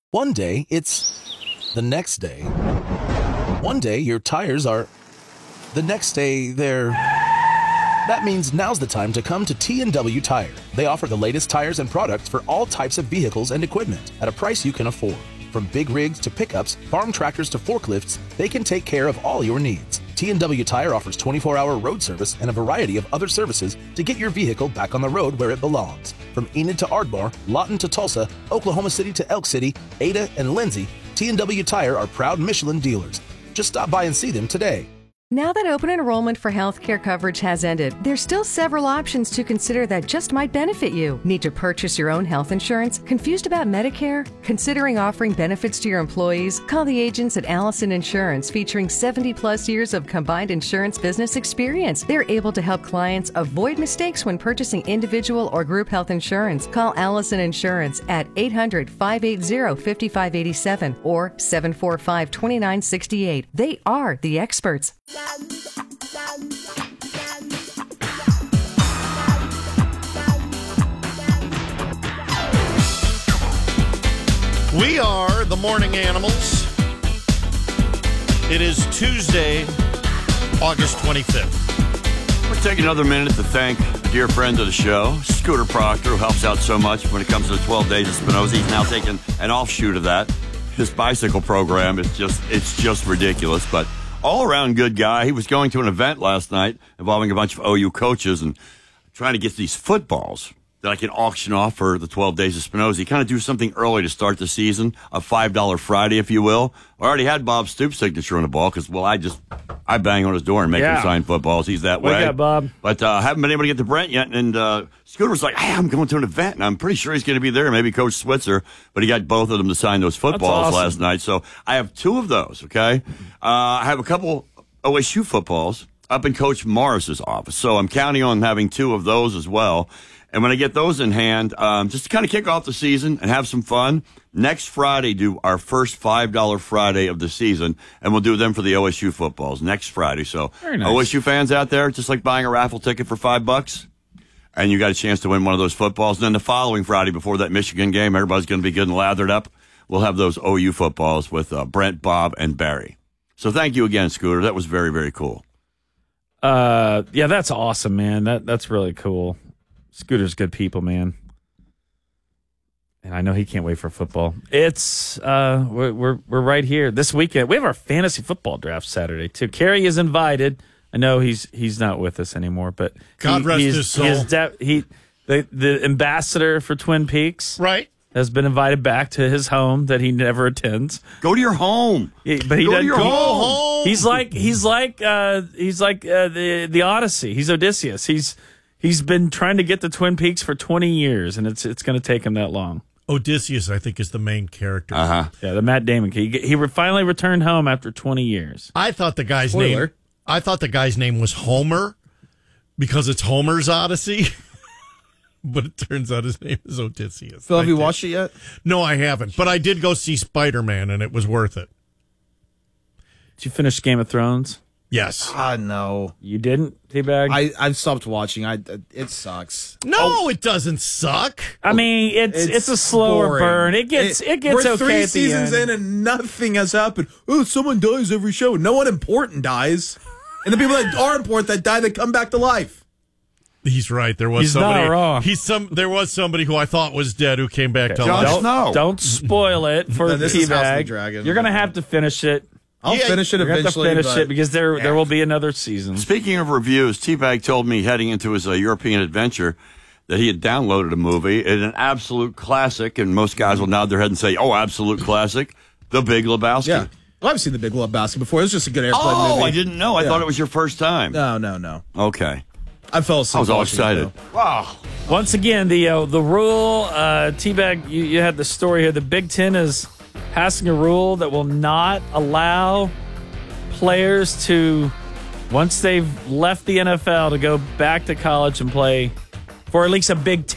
One day, it's the next day. One day, your tires are... The next day, they're... That means now's the time to come to T&W Tire. They offer the latest tires and products for all types of vehicles and equipment at a price you can afford. From big rigs to pickups, farm tractors to forklifts, they can take care of all your needs. T&W Tire offers 24-hour road service and a variety of other services to get your vehicle back on the road where it belongs. From Enid to Ardmore, Lawton to Tulsa, Oklahoma City to Elk City, Ada and Lindsay, T&W Tire are proud Michelin dealers. Just stop by and see them today. Now that open enrollment for healthcare coverage has ended, there's still several options to consider that just might benefit you. Need to purchase your own health insurance? Confused about Medicare? Considering offering benefits to your employees? Call the agents at Allison Insurance, featuring 70-plus years of combined insurance business experience. They're able to help clients avoid mistakes when purchasing individual or group health insurance. Call Allison Insurance at 800-580-5587 or 745-2968. They are the experts. We are the Morning Animals. It is Tuesday, August 25th. We'll take another minute to thank a dear friend of the show, Scooter Proctor, who helps out so much when it comes to the 12 Days of Spinoza. He's now taken an offshoot of that. His bicycle program is just ridiculous, but all-around good guy. He was going to an event last night involving a bunch of OU coaches and trying to get these footballs that I can auction off for the 12 Days of Spinoza. You kind of do something early to start the season, a $5 Friday, if you will. I already had Bob Stoops' signature on the ball because, well, I bang on his door and make him sign footballs. He's that way. Wake up, Bob. But haven't been able to get to Brent yet. And Scooter was like, hey, I'm going to an event, and I'm pretty sure he's going to be there, maybe Coach Switzer. But he got both of them to sign those footballs last night. So I have two of those, okay? I have a couple OSU footballs up in Coach Morris's office. So I'm counting on having two of those as well. And when I get those in hand, just to kind of kick off the season and have some fun, next Friday do our first $5 Friday of the season, and we'll do them for the OSU footballs next Friday. So Very nice. OSU fans out there, just like buying a raffle ticket for $5, and you got a chance to win one of those footballs. And then the following Friday before that Michigan game, everybody's going to be good and lathered up. We'll have those OU footballs with Brent, Bob, and Barry. So thank you again, Scooter. That was very, very cool. Yeah, that's awesome, man. That's really cool. Scooter's good people, man. And I know he can't wait for football. It's we're right here this weekend. We have our fantasy football draft Saturday too. Kerry is invited. I know he's not with us anymore, but God rest his soul. The ambassador for Twin Peaks, Right. has been invited back to his home that he never attends. Go to your home. Yeah, but he Go to doesn't your home. He's like the Odyssey. He's Odysseus. He's been trying to get to Twin Peaks for 20 years, and it's going to take him that long. Odysseus, I think, is the main character. Uh-huh. Yeah, the Matt Damon kid. He finally returned home after 20 years. I thought the guy's name was Homer because it's Homer's Odyssey. But it turns out his name is Odysseus. Phil, have you watched it yet? No, I haven't. But I did go see Spider-Man, and it was worth it. Did you finish Game of Thrones? Yes. No. You didn't, T-Bag? I've stopped watching. It sucks. No, it doesn't suck. I mean, it's a slower boring. burn. It gets we're okay 3 at the seasons end. in and nothing has happened. Oh, someone dies every show. No one important dies. And the people that are important that die, they come back to life. He's right. There was He's somebody. not wrong. There was somebody who I thought was dead who came back to Jon life. Snow. Don't spoil it for This is House of the T-Bag. Dragon. You're going to have to finish it. I'll finish it You're going to have to eventually. finish but it because there will be another season. Speaking of reviews, T-Bag told me heading into his European adventure that he had downloaded a movie. It's an absolute classic, and most guys will nod their head and say, oh, absolute classic, The Big Lebowski. Yeah. Well, I've seen The Big Lebowski before. It was just a good airplane movie. Oh, I didn't know. I thought it was your first time. No. Okay. I fell asleep. I was all watching it, excited. though. Wow. Once again, the rule, T-Bag, you had the story here. The Big Ten is passing a rule that will not allow players to, once they've left the NFL, to go back to college and play for at least a Big Ten